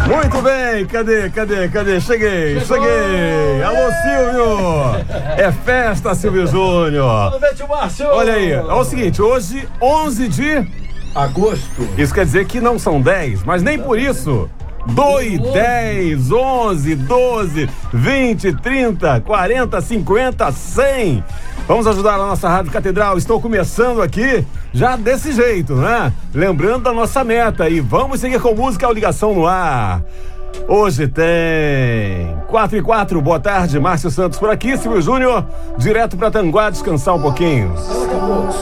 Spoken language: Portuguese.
Muito bem, cadê? Cheguei. Alô, Silvio. É festa, Silvio Júnior. Tudo bem, tio Márcio? Olha aí, é o seguinte, hoje, 11 de agosto. Isso quer dizer que não são 10, mas nem por isso. 2, 10, 11, 12, 20, 30, 40, 50, 100. Vamos ajudar a nossa Rádio Catedral. Estou começando aqui já desse jeito, né? Lembrando da nossa meta e vamos seguir com música ao Ligação no Ar. Hoje tem 4 e 4, boa tarde, Márcio Santos por aqui, Silvio Júnior, direto para Tanguá descansar um pouquinho.